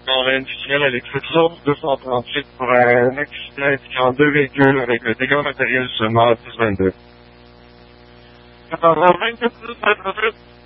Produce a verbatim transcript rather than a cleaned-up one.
dans l'industriel électrique sur deux cent trente-huit pour un accident impliquant deux véhicules avec le dégât matériel seulement à dix vingt-deux. quatre-vingt-quatre